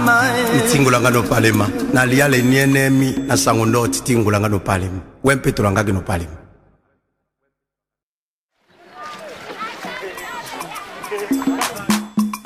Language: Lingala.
Itingulanga no palema. Na lia le nienemi na sangondo titingulanga no palema. Wempe tulanga no palema.